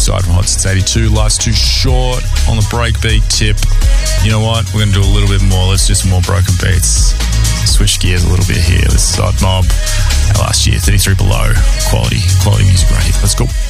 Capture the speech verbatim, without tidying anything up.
Side from Hot Since eighty-two. Life's Too Short on the breakbeat tip. You know what? We're going to do a little bit more. Let's do some more broken beats. Switch gears a little bit here. This is Odd Mob. Last year, thirty-three Below. Quality, quality music right here. Let's go.